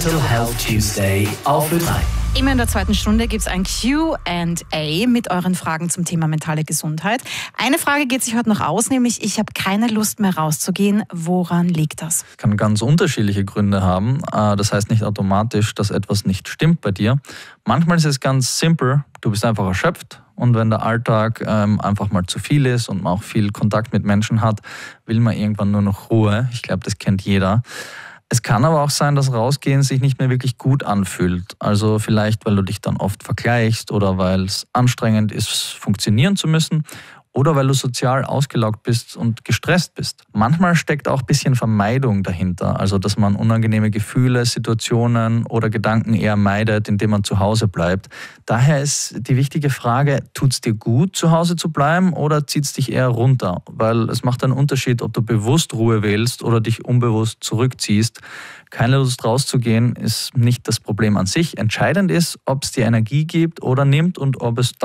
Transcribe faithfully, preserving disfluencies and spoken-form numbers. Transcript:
Mental Health Tuesday auf Ö drei. Immer in der zweiten Stunde gibt es ein Q and A mit euren Fragen zum Thema mentale Gesundheit. Eine Frage geht sich heute noch aus, nämlich ich habe keine Lust mehr rauszugehen. Woran liegt das? Kann ganz unterschiedliche Gründe haben. Das heißt nicht automatisch, dass etwas nicht stimmt bei dir. Manchmal ist es ganz simpel, du bist einfach erschöpft und wenn der Alltag ähm, einfach mal zu viel ist und man auch viel Kontakt mit Menschen hat, will man irgendwann nur noch Ruhe. Ich glaube, das kennt jeder. Es kann aber auch sein, dass Rausgehen sich nicht mehr wirklich gut anfühlt. Also vielleicht, weil du dich dann oft vergleichst oder weil es anstrengend ist, funktionieren zu müssen oder weil du sozial ausgelaugt bist und gestresst bist. Manchmal steckt auch ein bisschen Vermeidung dahinter, also dass man unangenehme Gefühle, Situationen oder Gedanken eher meidet, indem man zu Hause bleibt. Daher ist die wichtige Frage, tut es dir gut, zu Hause zu bleiben oder zieht es dich eher runter? Weil es macht einen Unterschied, ob du bewusst Ruhe wählst oder dich unbewusst zurückziehst. Keine Lust rauszugehen ist nicht das Problem an sich. Entscheidend ist, ob es dir Energie gibt oder nimmt und ob es